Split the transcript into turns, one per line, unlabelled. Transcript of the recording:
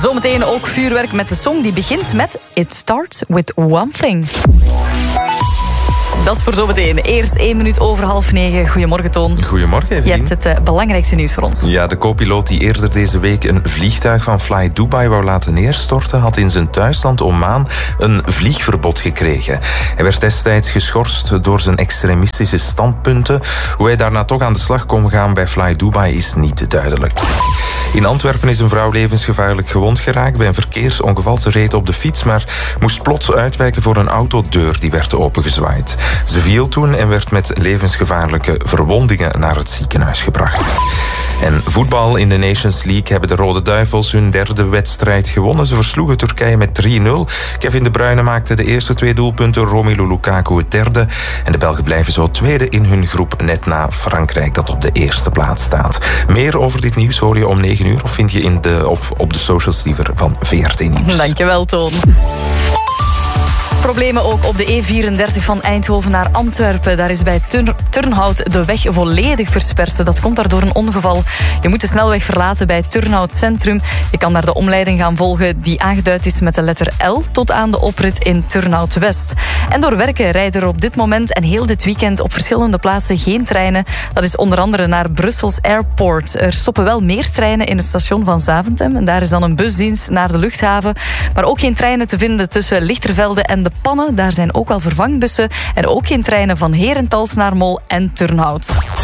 Zometeen ook vuurwerk met de song die begint met It Starts With One Thing. Dat is voor zometeen. Eerst 1 minuut over 8:30. Goedemorgen, Toon.
Goedemorgen, Evelien.
Je hebt het belangrijkste nieuws voor ons.
Ja, de co-piloot die eerder deze week een vliegtuig van Fly Dubai wou laten neerstorten, had in zijn thuisland Oman een vliegverbod gekregen. Hij werd destijds geschorst door zijn extremistische standpunten. Hoe hij daarna toch aan de slag kon gaan bij Fly Dubai is niet duidelijk. In Antwerpen is een vrouw levensgevaarlijk gewond geraakt bij een verkeersongeval. Ze reed op de fiets, maar moest plots uitwijken voor een autodeur die werd opengezwaaid. Ze viel toen en werd met levensgevaarlijke verwondingen naar het ziekenhuis gebracht. En voetbal in de Nations League hebben de Rode Duivels hun 3e wedstrijd gewonnen. Ze versloegen Turkije met 3-0. Kevin De Bruyne maakte de eerste 2 doelpunten, Romelu Lukaku het 3e. En de Belgen blijven zo 2e in hun groep, net na Frankrijk dat op de 1e plaats staat. Meer over dit nieuws hoor je om 9 uur of vind je op de socials liever van VRT Nieuws.
Dankjewel, Toon. Problemen ook op de E34 van Eindhoven naar Antwerpen. Daar is bij Turnhout de weg volledig versperd. Dat komt daar door een ongeval. Je moet de snelweg verlaten bij Turnhout Centrum. Je kan daar de omleiding gaan volgen die aangeduid is met de letter L tot aan de oprit in Turnhout West. En door werken rijden er op dit moment en heel dit weekend op verschillende plaatsen geen treinen. Dat is onder andere naar Brussels Airport. Er stoppen wel meer treinen in het station van Zaventem. En daar is dan een busdienst naar de luchthaven. Maar ook geen treinen te vinden tussen Lichtervelde en de Pannen. Daar zijn ook wel vervangbussen. En ook geen treinen van Herentals naar Mol en Turnhout.